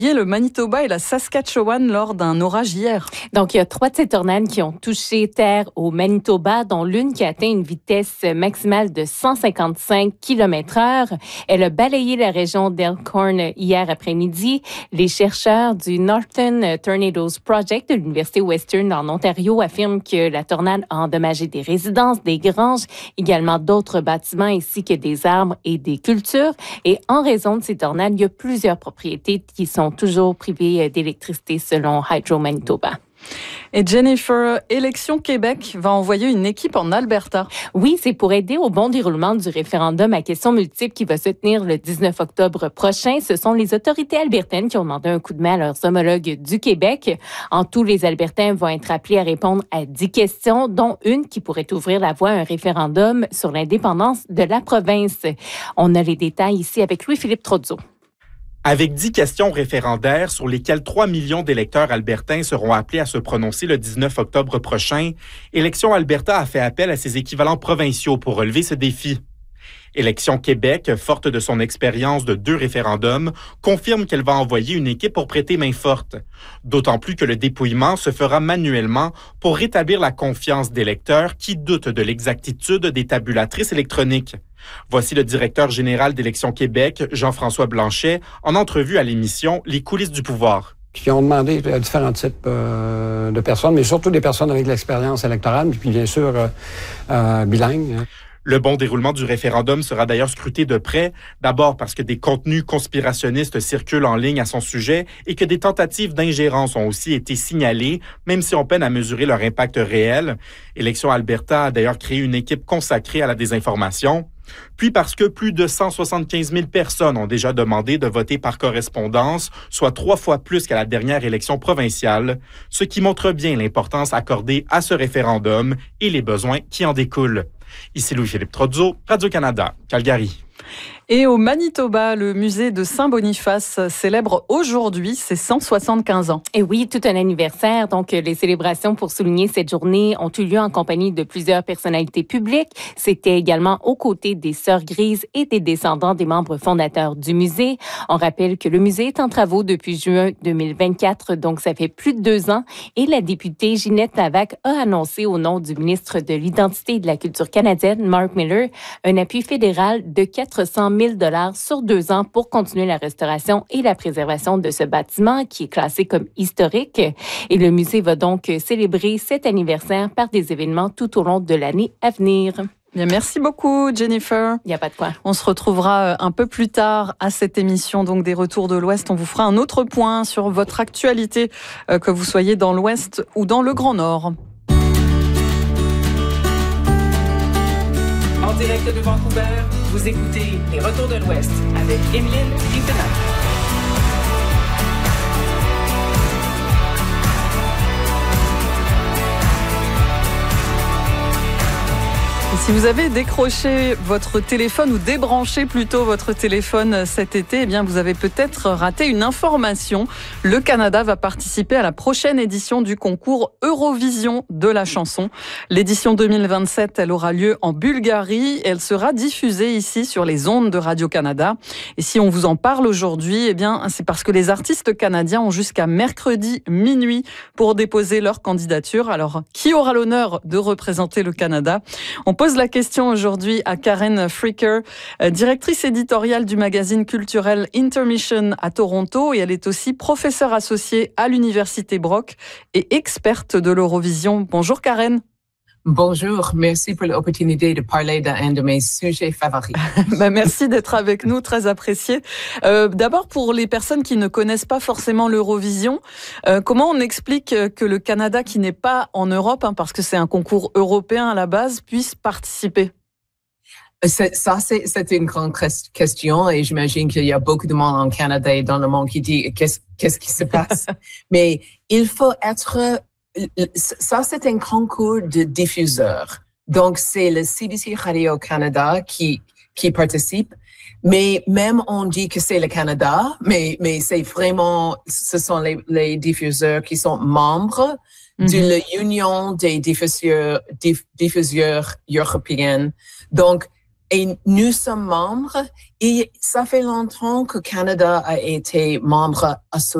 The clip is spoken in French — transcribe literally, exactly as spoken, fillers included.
le Manitoba et la Saskatchewan lors d'un orage hier. Donc, il y a trois de ces tornades qui ont touché terre au Manitoba, dont l'une qui a atteint une vitesse maximale de cent cinquante-cinq kilomètres heure. Elle a balayé la région d'Elkhorn hier après-midi. Les chercheurs du Northern Tornadoes Project de l'Université Western en Ontario affirment que la tornade a endommagé des résidences, des granges, également d'autres bâtiments ainsi que des arbres et des cultures. Et en raison de ces tornades, il y a plusieurs propriétés qui sont toujours privées d'électricité selon Hydro Manitoba. Et Jennifer, Élections Québec va envoyer une équipe en Alberta. Oui, c'est pour aider au bon déroulement du référendum à questions multiples qui va se tenir le dix-neuf octobre prochain. Ce sont les autorités albertaines qui ont demandé un coup de main à leurs homologues du Québec. En tout, les Albertains vont être appelés à répondre à dix questions, dont une qui pourrait ouvrir la voie à un référendum sur l'indépendance de la province. On a les détails ici avec Louis-Philippe Trozzo. Avec dix questions référendaires sur lesquelles trois millions d'électeurs albertains seront appelés à se prononcer le dix-neuf octobre prochain, Élections Alberta a fait appel à ses équivalents provinciaux pour relever ce défi. Élections Québec, forte de son expérience de deux référendums, confirme qu'elle va envoyer une équipe pour prêter main forte. D'autant plus que le dépouillement se fera manuellement pour rétablir la confiance d'électeurs qui doutent de l'exactitude des tabulatrices électroniques. Voici le directeur général d'Élections Québec, Jean-François Blanchet, en entrevue à l'émission Les coulisses du pouvoir. Qui ont demandé à différents types euh, de personnes, mais surtout des personnes avec de l'expérience électorale, puis bien sûr euh, euh, bilingues. Le bon déroulement du référendum sera d'ailleurs scruté de près, d'abord parce que des contenus conspirationnistes circulent en ligne à son sujet et que des tentatives d'ingérence ont aussi été signalées, même si on peine à mesurer leur impact réel. Élections Alberta a d'ailleurs créé une équipe consacrée à la désinformation. Puis parce que plus de cent soixante-quinze mille personnes ont déjà demandé de voter par correspondance, soit trois fois plus qu'à la dernière élection provinciale, ce qui montre bien l'importance accordée à ce référendum et les besoins qui en découlent. Ici Louis-Philippe Trozzo, Radio-Canada, Calgary. Et au Manitoba, le musée de Saint-Boniface célèbre aujourd'hui ses cent soixante-quinze ans. Et oui, tout un anniversaire. Donc, les célébrations pour souligner cette journée ont eu lieu en compagnie de plusieurs personnalités publiques. C'était également aux côtés des Sœurs Grises et des descendants des membres fondateurs du musée. On rappelle que le musée est en travaux depuis juin deux mille vingt-quatre, donc ça fait plus de deux ans. Et la députée Ginette Lavac a annoncé au nom du ministre de l'Identité et de la Culture canadienne, Mark Miller, un appui fédéral de quatre cent mille dollars sur deux ans pour continuer la restauration et la préservation de ce bâtiment qui est classé comme historique. Et le musée va donc célébrer cet anniversaire par des événements tout au long de l'année à venir. Bien, merci beaucoup, Jennifer. Il n'y a pas de quoi. On se retrouvera un peu plus tard à cette émission donc des Retours de l'Ouest. On vous fera un autre point sur votre actualité, euh, que vous soyez dans l'Ouest ou dans le Grand Nord. En direct de Vancouver, vous écoutez Les Retours de l'Ouest avec Emeline Quintenac. Et si vous avez décroché votre téléphone ou débranché plutôt votre téléphone cet été, eh bien vous avez peut-être raté une information. Le Canada va participer à la prochaine édition du concours Eurovision de la chanson. L'édition deux mille vingt-sept, elle aura lieu en Bulgarie et elle sera diffusée ici sur les ondes de Radio-Canada. Et si on vous en parle aujourd'hui, eh bien c'est parce que les artistes canadiens ont jusqu'à mercredi minuit pour déposer leur candidature. Alors, qui aura l'honneur de représenter le Canada ? On pose la question aujourd'hui à Karen Fricker, directrice éditoriale du magazine culturel Intermission à Toronto, et elle est aussi professeure associée à l'Université Brock et experte de l'Eurovision. Bonjour Karen. Bonjour, merci pour l'opportunité de parler d'un de mes sujets favoris. bah, merci d'être avec nous, très apprécié. Euh, d'abord, pour les personnes qui ne connaissent pas forcément l'Eurovision, euh, comment on explique que le Canada, qui n'est pas en Europe, hein, parce que c'est un concours européen à la base, puisse participer? C'est, ça, c'est, c'est une grande question et j'imagine qu'il y a beaucoup de monde en Canada et dans le monde qui dit qu'est-ce, qu'est-ce qui se passe. Mais il faut être... Ça, c'est un concours de diffuseurs. Donc, c'est le C B C Radio-Canada qui, qui participe. Mais même on dit que c'est le Canada, mais, mais c'est vraiment, ce sont les, les diffuseurs qui sont membres mm-hmm. de l'Union des diffuseurs, diff, diffuseurs européens. Donc, et nous sommes membres. Et ça fait longtemps que le Canada a été membre associé